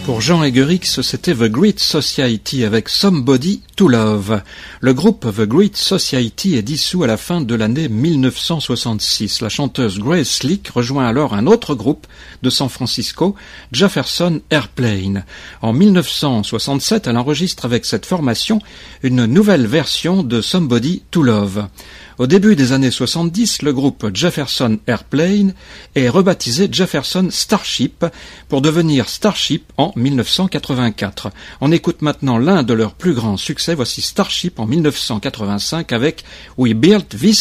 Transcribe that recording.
Pour Jean Egerix, c'était The Great Society avec Somebody to Love. Le groupe The Great Society est dissous à la fin de l'année 1966. La chanteuse Grace Slick rejoint alors un autre groupe de San Francisco, Jefferson Airplane. En 1967, elle enregistre avec cette formation une nouvelle version de Somebody to Love. Au début des années 70, le groupe Jefferson Airplane est rebaptisé Jefferson Starship pour devenir Starship en 1984. On écoute maintenant l'un de leurs plus grands succès. Voici Starship en 1985 avec We Built This